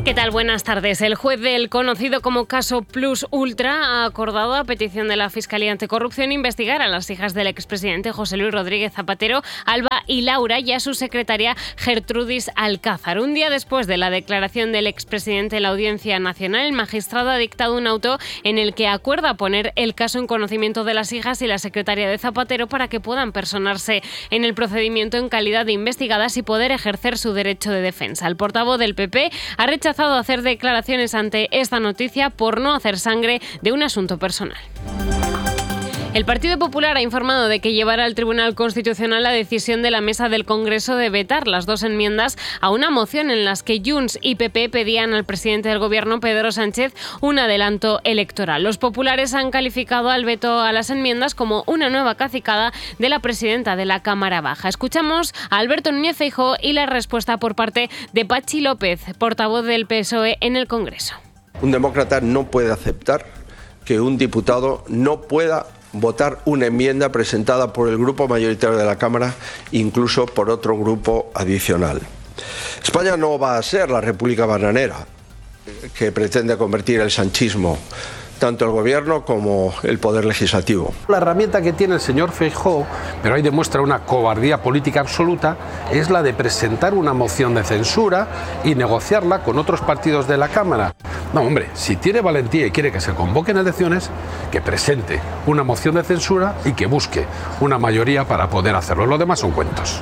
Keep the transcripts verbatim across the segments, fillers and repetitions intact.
¿Qué tal? Buenas tardes. El juez del conocido como caso Plus Ultra ha acordado, a petición de la Fiscalía Anticorrupción, investigar a las hijas del expresidente José Luis Rodríguez Zapatero, Alba y Laura, y a su secretaria Gertrudis Alcázar. Un día después de la declaración del expresidente en la Audiencia Nacional, el magistrado ha dictado un auto en el que acuerda poner el caso en conocimiento de las hijas y la secretaria de Zapatero para que puedan personarse en el procedimiento en calidad de investigadas y poder ejercer su derecho de defensa. El portavoz del P P ha rechazado hacer declaraciones ante esta noticia por no hacer sangre de un asunto personal. El Partido Popular ha informado de que llevará al Tribunal Constitucional la decisión de la Mesa del Congreso de vetar las dos enmiendas a una moción en las que Junts y P P pedían al presidente del Gobierno, Pedro Sánchez, un adelanto electoral. Los populares han calificado al veto a las enmiendas como una nueva cacicada de la presidenta de la Cámara Baja. Escuchamos a Alberto Núñez Feijóo y la respuesta por parte de Patxi López, portavoz del P S O E en el Congreso. Un demócrata no puede aceptar que un diputado no pueda votar una enmienda presentada por el grupo mayoritario de la Cámara, incluso por otro grupo adicional. España no va a ser la república bananera que pretende convertir el sanchismo, tanto el gobierno como el poder legislativo. La herramienta que tiene el señor Feijóo, pero ahí demuestra una cobardía política absoluta, es la de presentar una moción de censura y negociarla con otros partidos de la Cámara. No, hombre, si tiene valentía y quiere que se convoquen elecciones, que presente una moción de censura y que busque una mayoría para poder hacerlo. Lo demás son cuentos.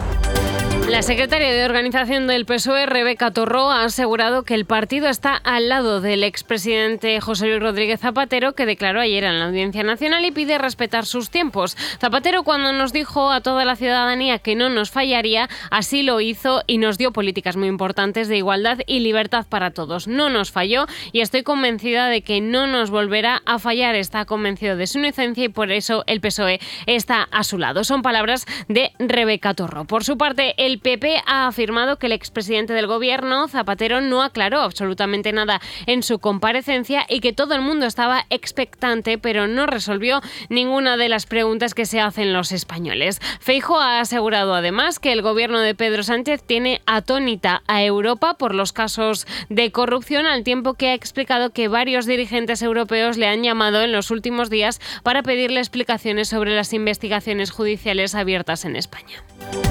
La secretaria de Organización del P S O E, Rebeca Torró, ha asegurado que el partido está al lado del expresidente José Luis Rodríguez Zapatero, que declaró ayer en la Audiencia Nacional y pide respetar sus tiempos. Zapatero, cuando nos dijo a toda la ciudadanía que no nos fallaría, así lo hizo y nos dio políticas muy importantes de igualdad y libertad para todos. No nos falló y estoy convencida de que no nos volverá a fallar. Está convencido de su inocencia y por eso el P S O E está a su lado. Son palabras de Rebeca Torró. Por su parte, el P P ha afirmado que el expresidente del Gobierno, Zapatero, no aclaró absolutamente nada en su comparecencia y que todo el mundo estaba expectante, pero no resolvió ninguna de las preguntas que se hacen los españoles. Feijóo ha asegurado además que el Gobierno de Pedro Sánchez tiene atónita a Europa por los casos de corrupción, al tiempo que ha explicado que varios dirigentes europeos le han llamado en los últimos días para pedirle explicaciones sobre las investigaciones judiciales abiertas en España.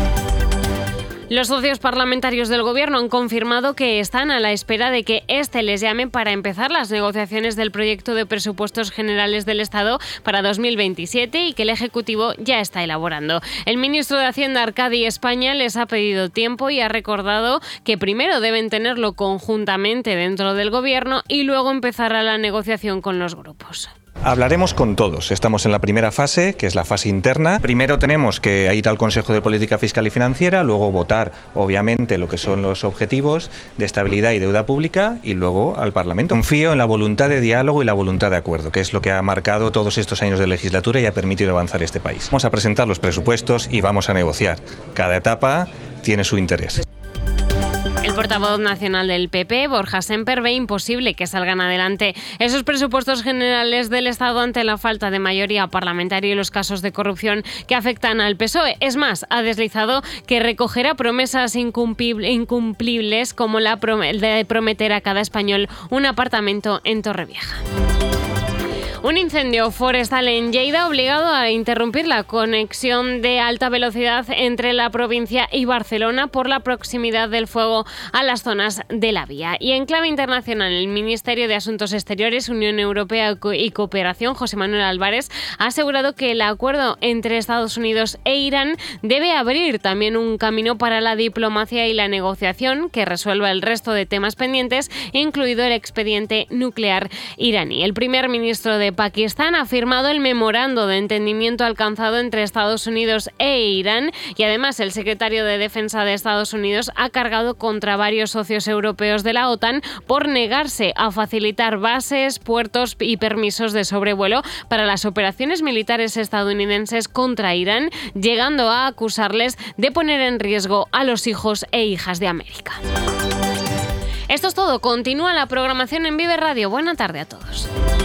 Los socios parlamentarios del Gobierno han confirmado que están a la espera de que éste les llame para empezar las negociaciones del proyecto de presupuestos generales del Estado para dos mil veintisiete y que el Ejecutivo ya está elaborando. El ministro de Hacienda, Arcadi España, les ha pedido tiempo y ha recordado que primero deben tenerlo conjuntamente dentro del Gobierno y luego empezará la negociación con los grupos. Hablaremos con todos. Estamos en la primera fase, que es la fase interna. Primero tenemos que ir al Consejo de Política Fiscal y Financiera, luego votar, obviamente, lo que son los objetivos de estabilidad y deuda pública y luego al Parlamento. Confío en la voluntad de diálogo y la voluntad de acuerdo, que es lo que ha marcado todos estos años de legislatura y ha permitido avanzar este país. Vamos a presentar los presupuestos y vamos a negociar. Cada etapa tiene su interés. El portavoz nacional del P P, Borja Semper, ve imposible que salgan adelante esos presupuestos generales del Estado ante la falta de mayoría parlamentaria y los casos de corrupción que afectan al P S O E. Es más, ha deslizado que recogerá promesas incumplibles como la de prometer a cada español un apartamento en Torrevieja. Un incendio forestal en Lleida ha obligado a interrumpir la conexión de alta velocidad entre la provincia y Barcelona por la proximidad del fuego a las zonas de la vía. Y en clave internacional, el Ministerio de Asuntos Exteriores, Unión Europea y Cooperación, José Manuel Álvarez, ha asegurado que el acuerdo entre Estados Unidos e Irán debe abrir también un camino para la diplomacia y la negociación que resuelva el resto de temas pendientes, incluido el expediente nuclear iraní. El primer ministro de Pakistán ha firmado el memorando de entendimiento alcanzado entre Estados Unidos e Irán y además el secretario de Defensa de Estados Unidos ha cargado contra varios socios europeos de la OTAN por negarse a facilitar bases, puertos y permisos de sobrevuelo para las operaciones militares estadounidenses contra Irán, llegando a acusarles de poner en riesgo a los hijos e hijas de América. Esto es todo. Continúa la programación en Vive Radio. Buena tarde a todos.